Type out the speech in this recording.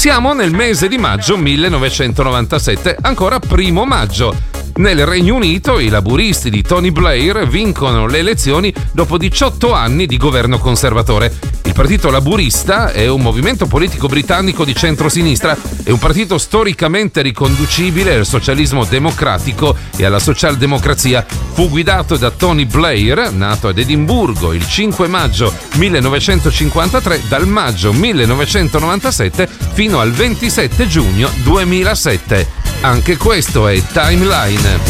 Siamo nel mese di maggio 1997, ancora 1° maggio. Nel Regno Unito i laburisti di Tony Blair vincono le elezioni dopo 18 anni di governo conservatore. Il Partito Laburista è un movimento politico britannico di centrosinistra, è un partito storicamente riconducibile al socialismo democratico e alla socialdemocrazia. Fu guidato da Tony Blair, nato ad Edimburgo il 5 maggio 1953, dal maggio 1997 fino al 27 giugno 2007. Anche questo è Timeline.